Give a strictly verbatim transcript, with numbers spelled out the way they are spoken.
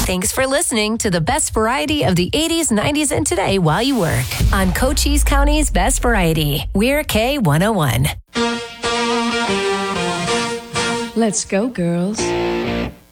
Thanks for listening to the best variety of the eighties, nineties, and today while you work on Cochise County's Best Variety. We're K one oh one. Let's go, girls.